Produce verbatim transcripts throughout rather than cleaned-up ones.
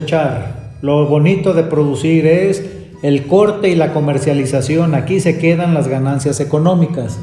cosechar. Lo bonito de producir es el corte y la comercialización. Aquí se quedan las ganancias económicas.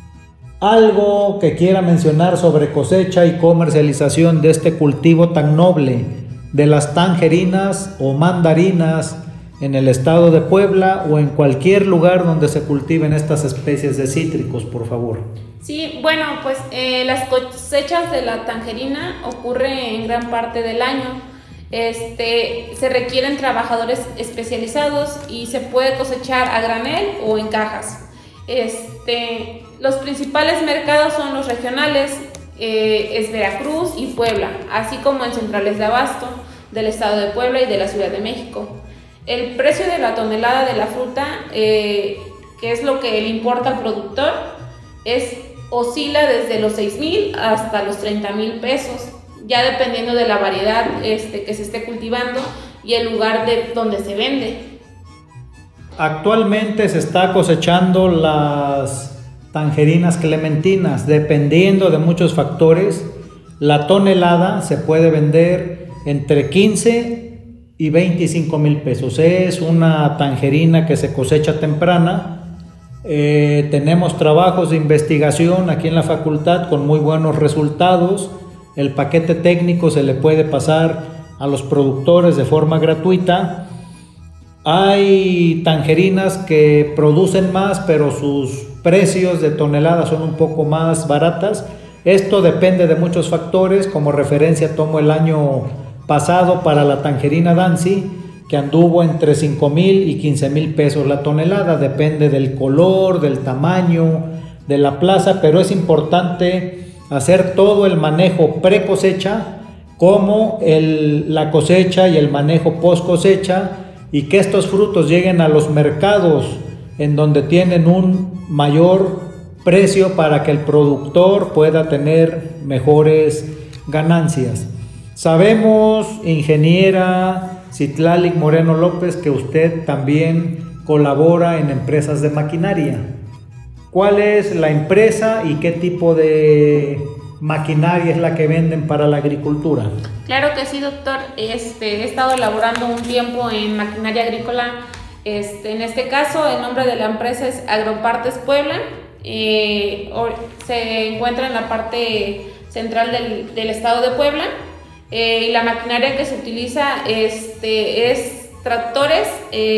Algo que quiera mencionar sobre cosecha y comercialización de este cultivo tan noble de las tangerinas o mandarinas en el estado de Puebla o en cualquier lugar donde se cultiven estas especies de cítricos, por favor. Sí, bueno, pues eh, las cosechas de la tangerina ocurren en gran parte del año. Este, se requieren trabajadores especializados y se puede cosechar a granel o en cajas. Este, los principales mercados son los regionales, eh, es Veracruz y Puebla, así como en centrales de abasto del estado de Puebla y de la Ciudad de México. El precio de la tonelada de la fruta, eh, que es lo que le importa al productor, es, oscila desde los seis mil hasta los treinta mil pesos, ya dependiendo de la variedad este, que se esté cultivando y el lugar de donde se vende. Actualmente se está cosechando las tangerinas clementinas. Dependiendo de muchos factores, la tonelada se puede vender entre quince y veinticinco mil pesos. Es una tangerina que se cosecha temprana. Eh, tenemos trabajos de investigación aquí en la facultad con muy buenos resultados. El paquete técnico se le puede pasar a los productores de forma gratuita. Hay tangerinas que producen más, pero sus precios de tonelada son un poco más baratas. Esto depende de muchos factores. Como referencia tomo el año pasado para la tangerina Dancy, que anduvo entre cinco mil y quince mil pesos la tonelada. Depende del color, del tamaño, de la plaza, pero es importante hacer todo el manejo pre cosecha como el, la cosecha y el manejo post cosecha, y que estos frutos lleguen a los mercados en donde tienen un mayor precio para que el productor pueda tener mejores ganancias. Sabemos, ingeniera Citlali Moreno López, que usted también colabora en empresas de maquinaria. ¿Cuál es la empresa y qué tipo de maquinaria es la que venden para la agricultura? Claro que sí, doctor. Este, he estado elaborando un tiempo en maquinaria agrícola. Este, en este caso, el nombre de la empresa es Agropartes Puebla. Eh, se encuentra en la parte central del, del estado de Puebla. Eh, y la maquinaria que se utiliza este, es tractores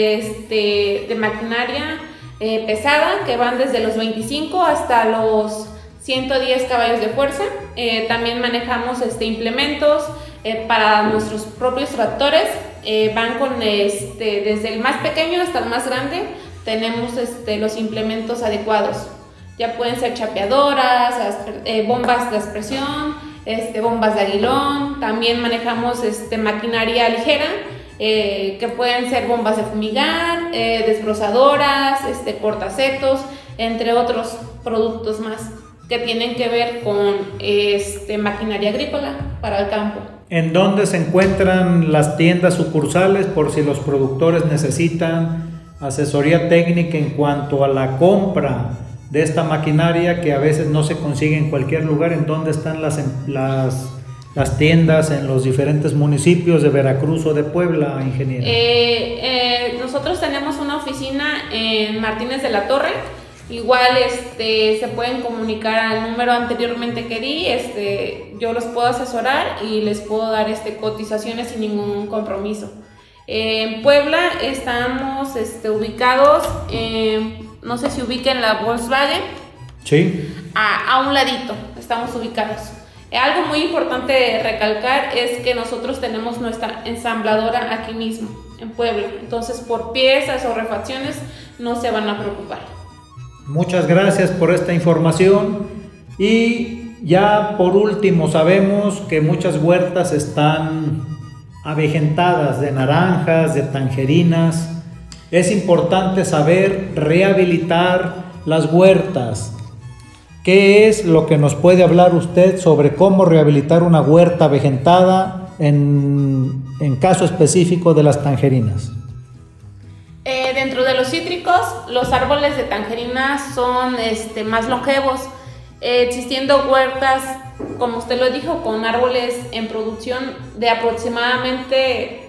este, de maquinaria eh, pesada, que van desde los veinticinco hasta los ciento diez caballos de fuerza. Eh, también manejamos este, implementos eh, para nuestros propios tractores. Eh, van con este, desde el más pequeño hasta el más grande. Tenemos este, los implementos adecuados. Ya pueden ser chapeadoras, eh, bombas de aspersión, este, bombas de aguilón. También manejamos este, maquinaria ligera, eh, que pueden ser bombas de fumigar, eh, desbrozadoras, este, cortasetos, entre otros productos más que tienen que ver con este, maquinaria agrícola para el campo. ¿En dónde se encuentran las tiendas sucursales por si los productores necesitan asesoría técnica en cuanto a la compra de esta maquinaria que a veces no se consigue en cualquier lugar? ¿En dónde están las, las, las tiendas en los diferentes municipios de Veracruz o de Puebla, ingeniero? Eh, eh, nosotros tenemos una oficina en Martínez de la Torre. Igual este, se pueden comunicar al número anteriormente que di. Este, yo los puedo asesorar y les puedo dar este, cotizaciones sin ningún compromiso. Eh, en Puebla estamos este, ubicados en... No sé si ubiquen la Volkswagen. Sí. A, a un ladito estamos ubicados. Algo muy importante de recalcar es que nosotros tenemos nuestra ensambladora aquí mismo, en Puebla. Entonces, por piezas o refacciones no se van a preocupar. Muchas gracias por esta información. Y ya por último, sabemos que muchas huertas están avejentadas de naranjas, de tangerinas. Es importante saber rehabilitar las huertas. ¿Qué es lo que nos puede hablar usted sobre cómo rehabilitar una huerta avejentada en, en caso específico de las tangerinas? Eh, dentro de los cítricos, los árboles de tangerinas son este, más longevos, eh, existiendo huertas, como usted lo dijo, con árboles en producción de aproximadamente